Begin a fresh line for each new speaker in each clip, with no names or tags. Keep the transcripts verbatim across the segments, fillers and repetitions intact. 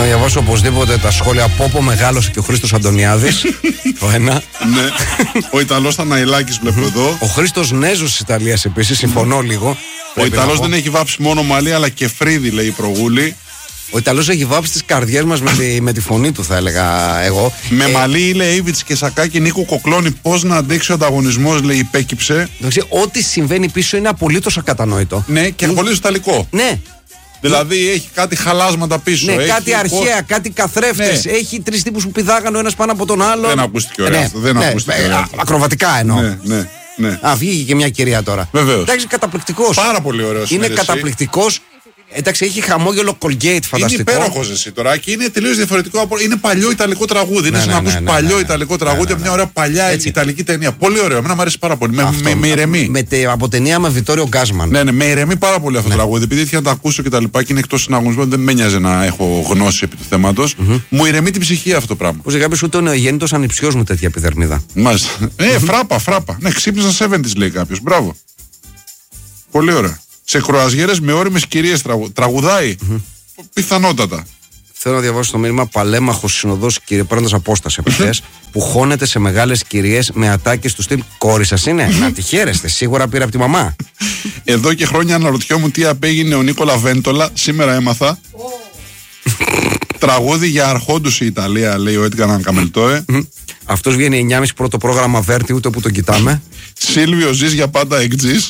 Θα διαβάσω οπωσδήποτε τα σχόλια από όπου μεγάλωσε και ο Χρήστος Αντωνιάδης. Το ένα.
Ναι. Ο Ιταλός Θαναηλάκης βλέπω εδώ.
Ο Χρήστος Νέζος της Ιταλίας επίσης, συμφωνώ λίγο.
Ο Ιταλός δεν έχει βάψει μόνο μαλλί, αλλά και φρύδι, λέει η προγούλη.
Ο Ιταλός έχει βάψει τις καρδιές μας με τη, με τη φωνή του, θα έλεγα εγώ.
Με
ε,
μαλλί, λέει Ήβιτς και Σακάκη Νίκο Κοκλώνη, πώς να αντέξει ο ανταγωνισμός, λέει, υπέκυψε.
Ό,τι συμβαίνει πίσω είναι απολύτως ακατανόητο.
Ναι, και απολύτως ιταλικό.
Ναι.
Δηλαδή έχει κάτι χαλάσματα πίσω.
Ναι,
έχει
κάτι αρχαία, πώς... κάτι καθρέφτες. Ναι. Έχει τρεις τύπους που πηδάγαν ο ένας πάνω από τον άλλο.
Δεν ακούστηκε ωραία.
Ναι,
αυτό. Δεν
ναι,
ακούστηκε
ναι,
ωραία.
Ακροβατικά εννοώ.
Ναι, ναι, ναι.
Α, βγήκε και μια κυρία τώρα.
Βεβαίως.
Εντάξει, καταπληκτικός.
Πάρα πολύ ωραίος.
Είναι καταπληκτικός. Εντάξει, έχει χαμόγελο Colgate, φανταστικό.
Είναι υπέροχος εσύ τώρα και είναι τελείως διαφορετικό. Από... Είναι παλιό ιταλικό τραγούδι. Είναι
ναι,
σαν
ναι,
να ακούς
ναι, ναι,
παλιό
ναι, ναι,
ιταλικό τραγούδι από
ναι, ναι,
μια ωραία παλιά
έτσι.
ιταλική ταινία. Πολύ ωραίο. Εμένα μου αρέσει πάρα πολύ.
Αυτό,
με, με ηρεμεί.
Με, με, από ταινία με Βιτόριο Γκάσμαν.
Ναι, ναι, με ηρεμεί πάρα πολύ αυτό το
ναι.
τραγούδι. Επειδή ήθελα να το ακούσω και τα λοιπά και είναι εκτός συναγωνισμού, δεν με νοιάζει να έχω γνώση επί του θέματος. Mm-hmm. Μου ηρεμεί την ψυχή αυτό το πράγμα.
Πώ κάποιο ούτε ο νεογέννητος ανιψιός μου τέτοια επιδερμίδα.
Μάλιστα. Ε, φράπα, φράπα. Ναι, ξύπνησα εβδομήντα λέει κάποιο. Μπράβο. Πολύ ωραία. Σε κρουαζιέρες με όριμες κυρίες τραγου... τραγουδάει. Mm-hmm. Πιθανότατα.
Θέλω να διαβάσω το μήνυμα Παλέμαχος συνοδός, κύριε, παίρνοντας απόσταση από χθες, που χώνεται σε μεγάλες κυρίες με ατάκες του στυλ. Κόρη σας είναι, να τη χαίρεστε. Σίγουρα πήρε από τη μαμά.
Εδώ και χρόνια αναρωτιόμουν τι απέγινε ο Νίκολα Βέντολα. Σήμερα έμαθα. Τραγούδι για αρχόντους η Ιταλία, λέει ο Έντγκαρ Καμελτόε.
Αυτός βγαίνει εννιά και μισή πρώτο πρόγραμμα Βέρτη, ούτε που τον κοιτάμε.
Σίλβιο, ζεις για πάντα εκτζής.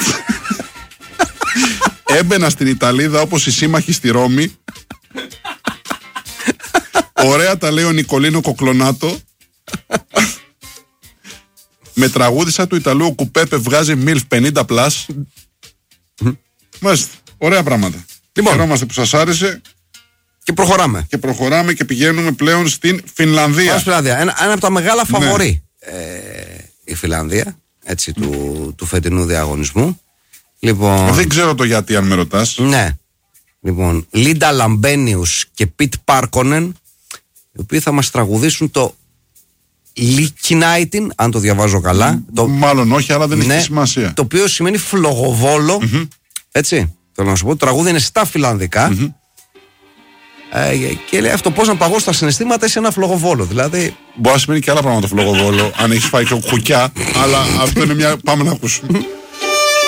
Έμπαινα στην Ιταλίδα όπως οι σύμμαχοι στη Ρώμη. Ωραία τα λέει ο Νικολίνο Κοκλονάτο. Με τραγούδισα του Ιταλού ο Κουπέπε βγάζει Μιλφ πενήντα πλας. Μάλιστα, ωραία πράγματα. Λοιπόν, χαιρόμαστε που σας άρεσε.
Και προχωράμε.
Και προχωράμε και πηγαίνουμε πλέον στην Φινλανδία.
Πάμε Φινλανδία. Ένα, ένα από τα μεγάλα φαβορί. Ναι. Ε, η Φινλανδία, έτσι, του, του φετινού διαγωνισμού. Λοιπόν,
δεν ξέρω το γιατί, αν με ρωτάς.
Ναι. Λοιπόν, Λίντα Λαμπένιους και Πιτ Πάρκονεν, οι οποίοι θα μας τραγουδήσουν το Λικινάιτιν, αν το διαβάζω καλά.
Mm,
το...
Μάλλον όχι, αλλά δεν ναι, έχει σημασία.
Το οποίο σημαίνει φλογοβόλο. Mm-hmm. Έτσι. Θέλω να σου πω. Το τραγούδι είναι στα φιλανδικά. Mm-hmm. Ε, και λέει αυτό, πώς να παγώ στα συναισθήματα σε ένα φλογοβόλο. Δηλαδή.
Μπορεί να σημαίνει και άλλα πράγματα το φλογοβόλο, αν έχει φάει και κουκιά, αλλά αυτό είναι μια. Πάμε να ακούσουμε.